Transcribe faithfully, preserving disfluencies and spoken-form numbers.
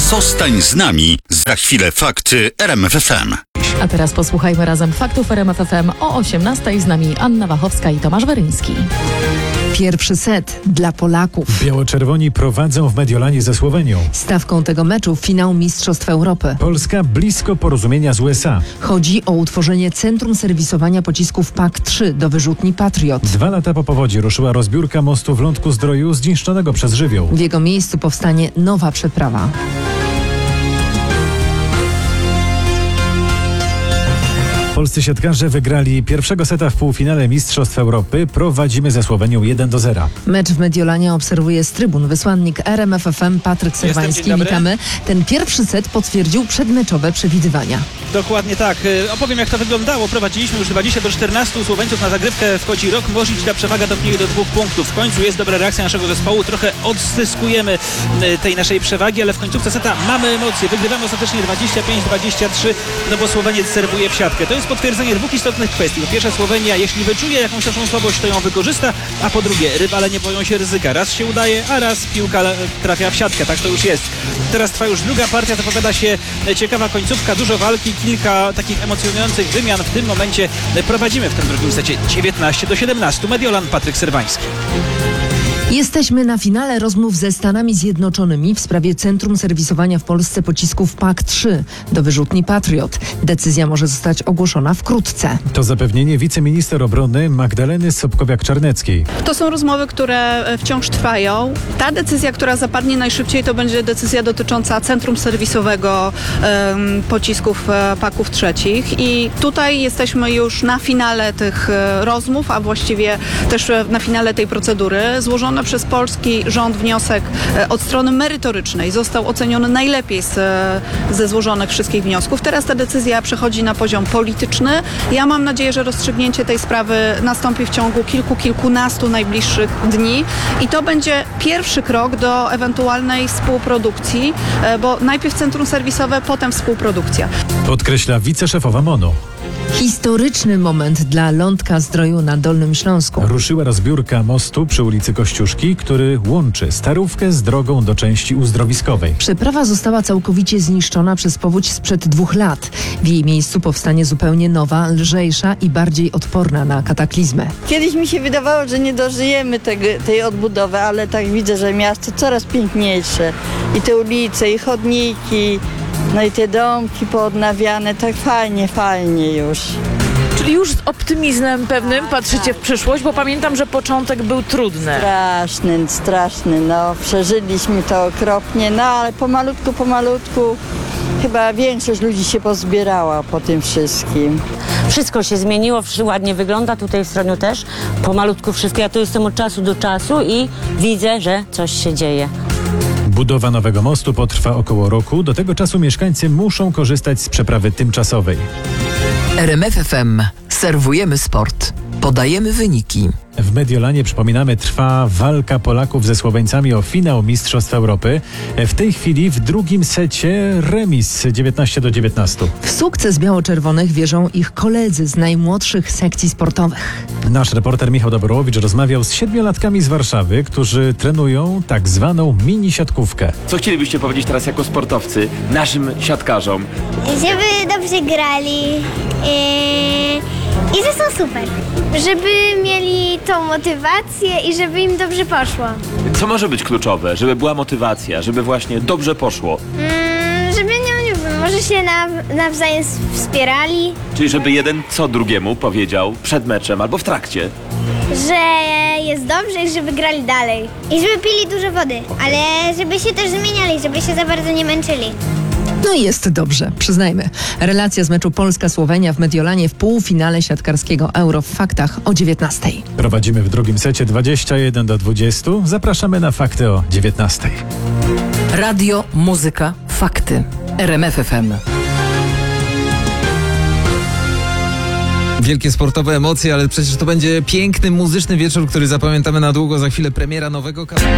Zostań z nami. Za chwilę fakty R M F F M. A teraz posłuchajmy razem faktów R M F F M o osiemnastej. Z nami Anna Wachowska i Tomasz Weryński. Pierwszy set dla Polaków. Biało-czerwoni prowadzą w Mediolanie ze Słowenią. Stawką tego meczu finał Mistrzostw Europy. Polska blisko porozumienia z U S A. Chodzi o utworzenie centrum serwisowania pocisków P A K trzy do wyrzutni Patriot. Dwa lata po powodzi ruszyła rozbiórka mostu w Lądku-Zdroju zniszczonego przez żywioł. W jego miejscu powstanie nowa przeprawa. Polscy siatkarze wygrali pierwszego seta w półfinale Mistrzostw Europy. Prowadzimy ze Słowenią jeden do zera. Mecz w Mediolanie obserwuje z trybun wysłannik R M F F M Patryk Serwański. Witamy. Ten pierwszy set potwierdził przedmeczowe przewidywania. Dokładnie tak. Opowiem, jak to wyglądało. Prowadziliśmy już dwadzieścia do czternastu. Słoweńców na zagrywkę wchodzi rok. Może ta przewaga dopłynie do dwóch punktów. W końcu jest dobra reakcja naszego zespołu. Trochę odzyskujemy tej naszej przewagi, ale w końcówce seta mamy emocje. Wygrywamy ostatecznie dwadzieścia pięć dwadzieścia trzy, no bo Słoweniec serwuje w siatkę. To jest potwierdzenie dwóch istotnych kwestii. Po pierwsze, Słowenia, jeśli wyczuje jakąś naszą słabość, to ją wykorzysta, a po drugie, rywale nie boją się ryzyka. Raz się udaje, a raz piłka trafia w siatkę. Tak to już jest. Teraz trwa już druga partia, zapowiada się ciekawa końcówka, dużo walki, kilka takich emocjonujących wymian. W tym momencie prowadzimy w tym drugim secie dziewiętnaście do siedemnastu. Mediolan, Patryk Serwański. Jesteśmy na finale rozmów ze Stanami Zjednoczonymi w sprawie centrum serwisowania w Polsce pocisków P A K trzy do wyrzutni Patriot. Decyzja może zostać ogłoszona wkrótce. To zapewnienie wiceminister obrony Magdaleny Sobkowiak-Czarneckiej. To są rozmowy, które wciąż trwają. Ta decyzja, która zapadnie najszybciej, to będzie decyzja dotycząca centrum serwisowego um, pocisków paków trzecich. I tutaj jesteśmy już na finale tych rozmów, a właściwie też na finale tej procedury. Złożony przez polski rząd wniosek od strony merytorycznej został oceniony najlepiej z, ze złożonych wszystkich wniosków. Teraz ta decyzja przechodzi na poziom polityczny. Ja mam nadzieję, że rozstrzygnięcie tej sprawy nastąpi w ciągu kilku, kilkunastu najbliższych dni i to będzie pierwszy krok do ewentualnej współprodukcji, bo najpierw centrum serwisowe, potem współprodukcja. Podkreśla wiceszefowa M O N-u. Historyczny moment dla Lądka-Zdroju na Dolnym Śląsku. Ruszyła rozbiórka mostu przy ulicy Kościuszki, który łączy Starówkę z drogą do części uzdrowiskowej. Przeprawa została całkowicie zniszczona przez powódź sprzed dwóch lat. W jej miejscu powstanie zupełnie nowa, lżejsza i bardziej odporna na kataklizmę. Kiedyś mi się wydawało, że nie dożyjemy tego, tej odbudowy, ale tak widzę, że miasto coraz piękniejsze. I te ulice, i chodniki, no i te domki poodnawiane, tak fajnie, fajnie już. Czyli już z optymizmem pewnym patrzycie w przyszłość, bo pamiętam, że początek był trudny. Straszny, straszny, no przeżyliśmy to okropnie, no ale pomalutku, pomalutku chyba większość ludzi się pozbierała po tym wszystkim. Wszystko się zmieniło, ładnie wygląda, tutaj w Stroniu też, pomalutku wszystko. Ja tu jestem od czasu do czasu i widzę, że coś się dzieje. Budowa nowego mostu potrwa około roku. Do tego czasu mieszkańcy muszą korzystać z przeprawy tymczasowej. R M F F M. Serwujemy sport. Podajemy wyniki. W Mediolanie, przypominamy, trwa walka Polaków ze Słoweńcami o finał Mistrzostw Europy. W tej chwili w drugim secie remis dziewiętnaście do dziewiętnastu. W sukces biało-czerwonych wierzą ich koledzy z najmłodszych sekcji sportowych. Nasz reporter Michał Dobrowicz rozmawiał z siedmiolatkami z Warszawy, którzy trenują tak zwaną mini siatkówkę. Co chcielibyście powiedzieć teraz jako sportowcy naszym siatkarzom? Żeby dobrze grali yy, i że są super. Żeby mieli tą motywację i żeby im dobrze poszło. Co może być kluczowe, żeby była motywacja, żeby właśnie dobrze poszło? Mm, żeby, nie, nie wiem, może się naw, nawzajem wspierali. Czyli żeby jeden co drugiemu powiedział przed meczem albo w trakcie. Że jest dobrze i żeby grali dalej. I żeby pili dużo wody, okay. Ale żeby się też zmieniali, żeby się za bardzo nie męczyli. No i jest dobrze, przyznajmy. Relacja z meczu Polska-Słowenia w Mediolanie w półfinale siatkarskiego Euro w faktach o dziewiętnastej. Prowadzimy w drugim secie dwadzieścia jeden do dwudziestu. Zapraszamy na fakty o dziewiętnastej. Radio, muzyka, fakty. R M F F M. Wielkie sportowe emocje, ale przecież to będzie piękny muzyczny wieczór, który zapamiętamy na długo. Za chwilę premiera nowego kawałka.